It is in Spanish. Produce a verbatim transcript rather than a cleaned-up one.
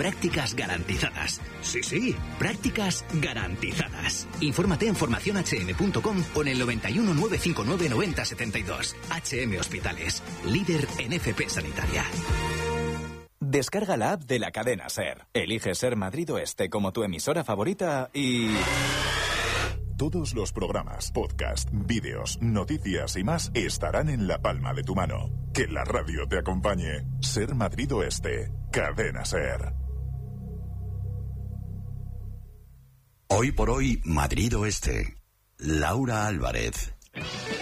prácticas garantizadas. Sí, sí, prácticas garantizadas. Infórmate en formación hache eme punto com o en el noventa y uno, novecientos cincuenta y nueve, noventa setenta y dos. H M Hospitales, líder en F P sanitaria. Descarga la app de la cadena SER. Elige Ser Madrid Oeste como tu emisora favorita y... Todos los programas, podcast, vídeos, noticias y más estarán en la palma de tu mano. Que la radio te acompañe. Ser Madrid Oeste. Cadena SER. Hoy por hoy, Madrid Oeste. Laura Álvarez.